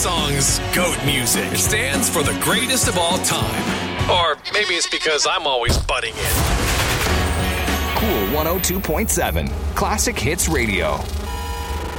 Song's GOAT music stands for the greatest of all time. Or maybe it's because I'm always butting in. Cool 102.7 Classic Hits Radio.